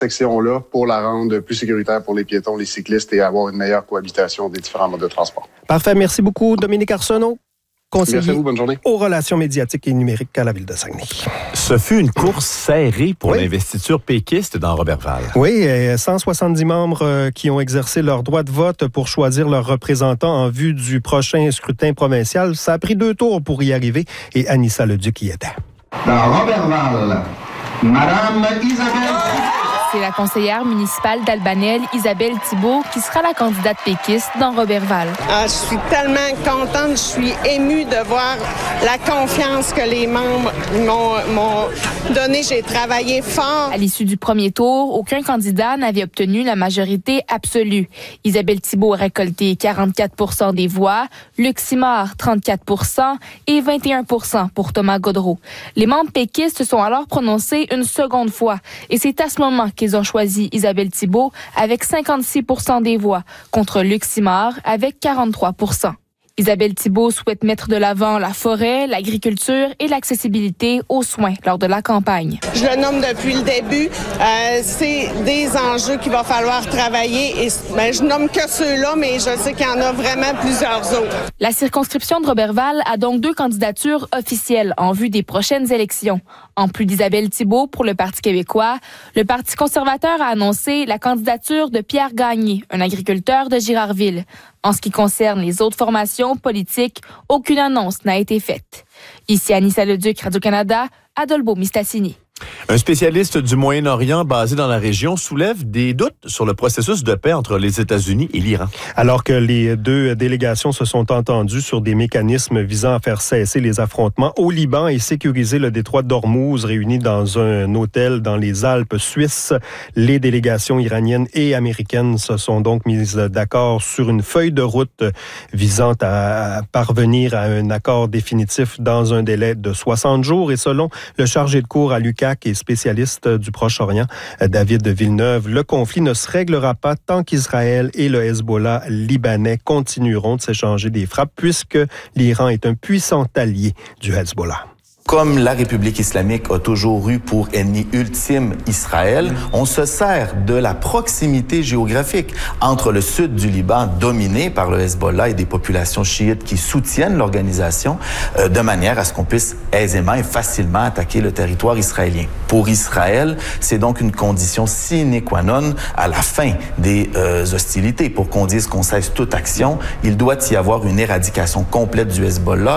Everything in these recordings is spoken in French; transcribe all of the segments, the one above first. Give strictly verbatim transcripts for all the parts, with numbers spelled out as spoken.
section-là pour la rendre plus sécuritaire pour les piétons, les cyclistes et avoir une meilleure cohabitation des différents modes de transport. Parfait. Merci beaucoup, Dominique Arsenault, conseiller Merci à vous, bonne journée. aux relations médiatiques et numériques à la Ville de Saguenay. Ce fut une course serrée pour oui. l'investiture péquiste dans Roberval. Oui, cent soixante-dix membres qui ont exercé leur droit de vote pour choisir leurs représentants en vue du prochain scrutin provincial. Ça a pris deux tours pour y arriver et Anissa Leduc y était. Dans Roberval, Madame Isabelle... C'est la conseillère municipale d'Albanel, Isabelle Thibault, qui sera la candidate péquiste dans Roberval. Ah, je suis tellement contente, je suis émue de voir la confiance que les membres m'ont, m'ont donnée. J'ai travaillé fort. À l'issue du premier tour, aucun candidat n'avait obtenu la majorité absolue. Isabelle Thibault a récolté quarante-quatre pour cent des voix, Luc Simard trente-quatre pour cent et vingt et un pour cent pour Thomas Gaudreault. Les membres péquistes se sont alors prononcés une seconde fois et c'est à ce moment qu'ils ont choisi Isabelle Thibault avec cinquante-six pour cent des voix contre Luc Simard avec quarante-trois pour cent. Isabelle Thibault souhaite mettre de l'avant la forêt, l'agriculture et l'accessibilité aux soins lors de la campagne. Je le nomme depuis le début. Euh, c'est des enjeux qu'il va falloir travailler. Et ben, je nomme que ceux-là, mais je sais qu'il y en a vraiment plusieurs autres. La circonscription de Roberval a donc deux candidatures officielles en vue des prochaines élections. En plus d'Isabelle Thibault pour le Parti québécois, le Parti conservateur a annoncé la candidature de Pierre Gagné, un agriculteur de Girardville. En ce qui concerne les autres formations politiques, aucune annonce n'a été faite. Ici Anissa Leduc, Radio-Canada, Adolbo-Mistassini. Un spécialiste du Moyen-Orient basé dans la région soulève des doutes sur le processus de paix entre les États-Unis et l'Iran. Alors que les deux délégations se sont entendues sur des mécanismes visant à faire cesser les affrontements au Liban et sécuriser le détroit d'Ormuz réunis dans un hôtel dans les Alpes suisses, les délégations iraniennes et américaines se sont donc mises d'accord sur une feuille de route visant à parvenir à un accord définitif dans un délai de soixante jours. Et selon le chargé de cours à l'U Q A C et spécialiste du Proche-Orient, David Villeneuve, le conflit ne se réglera pas tant qu'Israël et le Hezbollah libanais continueront de s'échanger des frappes puisque l'Iran est un puissant allié du Hezbollah. Comme la République islamique a toujours eu pour ennemi ultime Israël, on se sert de la proximité géographique entre le sud du Liban, dominé par le Hezbollah et des populations chiites qui soutiennent l'organisation, euh, de manière à ce qu'on puisse aisément et facilement attaquer le territoire israélien. Pour Israël, c'est donc une condition sine qua non à la fin des euh, hostilités. Pour qu'on dise qu'on cesse toute action, il doit y avoir une éradication complète du Hezbollah.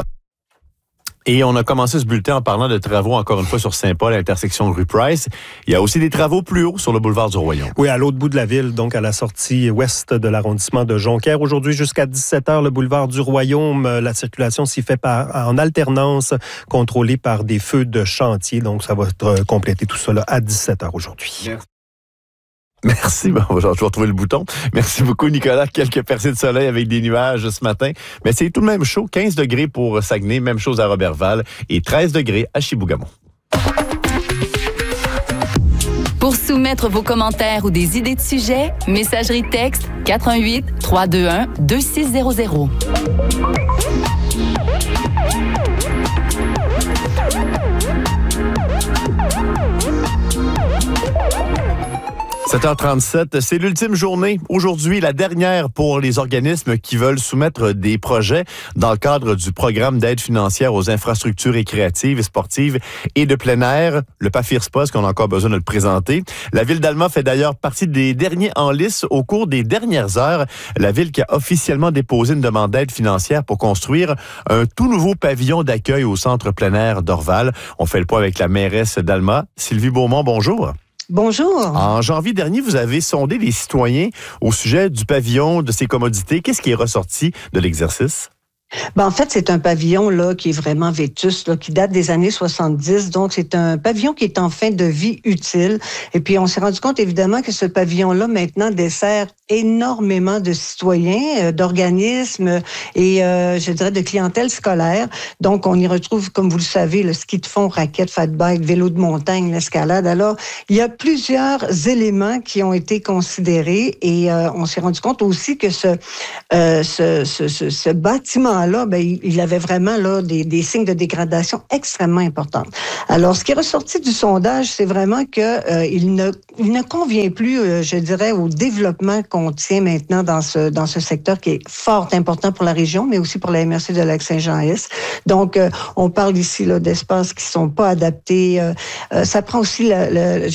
Et on a commencé ce bulletin en parlant de travaux, encore une fois, sur Saint-Paul, à l'intersection de rue Price. Il y a aussi des travaux plus haut sur le boulevard du Royaume. Oui, à l'autre bout de la ville, donc à la sortie ouest de l'arrondissement de Jonquière. Aujourd'hui, jusqu'à dix-sept heures, le boulevard du Royaume, la circulation s'y fait par, en alternance, contrôlée par des feux de chantier. Donc, ça va être complété tout ça là, à dix-sept heures aujourd'hui. Merci. Merci. Bon, je vais retrouver le bouton. Merci beaucoup, Nicolas. Quelques percées de soleil avec des nuages ce matin. Mais c'est tout de même chaud. quinze degrés pour Saguenay, même chose à Roberval et treize degrés à Chibougamau. Pour soumettre vos commentaires ou des idées de sujets, messagerie texte quatre un huit, trois deux un, deux six zéro zéro. sept heures trente-sept, c'est l'ultime journée. Aujourd'hui, la dernière pour les organismes qui veulent soumettre des projets dans le cadre du programme d'aide financière aux infrastructures récréatives et sportives et de plein air. Le P A F I R S P A, est-ce qu'on a encore besoin de le présenter? La ville d'Alma fait d'ailleurs partie des derniers en lice au cours des dernières heures. La ville qui a officiellement déposé une demande d'aide financière pour construire un tout nouveau pavillon d'accueil au centre plein air d'Orval. On fait le point avec la mairesse d'Alma, Sylvie Beaumont. Bonjour. Bonjour. En janvier dernier, vous avez sondé les citoyens au sujet du pavillon, de ses commodités. Qu'est-ce qui est ressorti de l'exercice? Ben, en fait, c'est un pavillon là qui est vraiment vétuste, là, qui date des années soixante-dix. Donc, c'est un pavillon qui est en fin de vie utile. Et puis, on s'est rendu compte, évidemment, que ce pavillon-là, maintenant, dessert énormément de citoyens, euh, d'organismes et, euh, je dirais, de clientèle scolaire. Donc, on y retrouve, comme vous le savez, le ski de fond, raquettes, fat bike, vélo de montagne, l'escalade. Alors, il y a plusieurs éléments qui ont été considérés et euh, on s'est rendu compte aussi que ce, euh, ce, ce, ce, ce bâtiment temps-là, ben, il, il avait vraiment là des, des signes de dégradation extrêmement importants. Alors, ce qui est ressorti du sondage, c'est vraiment que euh, il ne il ne convient plus, euh, je dirais, au développement qu'on tient maintenant dans ce dans ce secteur qui est fort important pour la région, mais aussi pour la M R C de Lac-Saint-Jean-Est. Donc, euh, on parle ici là d'espaces qui sont pas adaptés. Euh, euh, ça prend aussi la, la